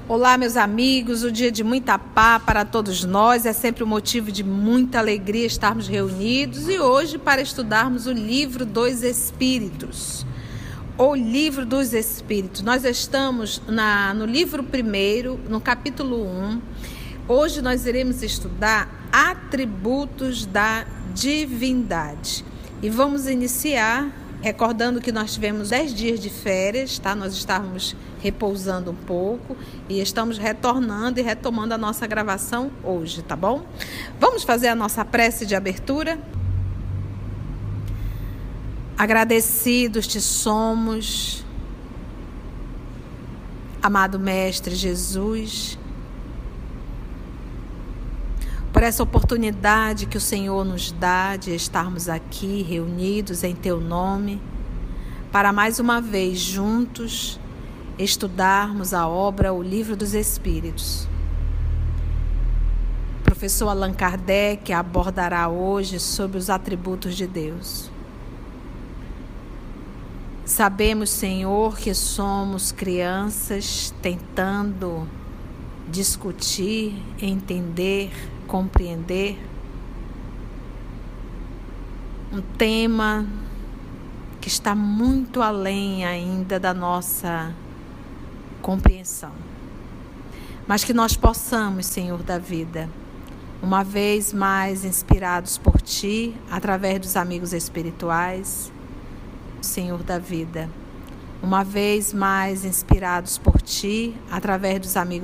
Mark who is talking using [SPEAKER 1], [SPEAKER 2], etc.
[SPEAKER 1] Olá, meus amigos, o dia de muita paz para todos nós, é sempre um motivo de muita alegria estarmos reunidos e hoje para estudarmos o livro dos Espíritos. O livro dos Espíritos, nós estamos no livro 1, no capítulo 1, hoje nós iremos estudar atributos da divindade e vamos iniciar recordando que nós tivemos 10 dias de férias, tá? Nós estávamos repousando um pouco e estamos retornando e retomando a nossa gravação hoje, tá bom? Vamos fazer a nossa prece de abertura? Agradecidos te somos, amado Mestre Jesus, por essa oportunidade que o Senhor nos dá de estarmos aqui reunidos em Teu nome, para mais uma vez juntos estudarmos a obra O Livro dos Espíritos. O professor Allan Kardec abordará hoje sobre os atributos de Deus. Sabemos, Senhor, que somos crianças tentando discutir, entender, compreender um tema que está muito além ainda da nossa compreensão, mas que nós possamos, Senhor da vida, uma vez mais inspirados por Ti, através dos amigos espirituais, Senhor da vida, uma vez mais inspirados por Ti, através dos amigos